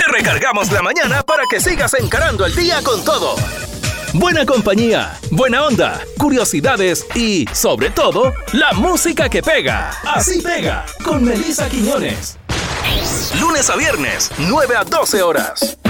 recargamos la mañana para que sigas encarando el día con todo. Buena compañía, buena onda, curiosidades y, sobre todo, la música que pega. Así pega, con Melissa Quiñones. Lunes a viernes, 9 a 12 horas.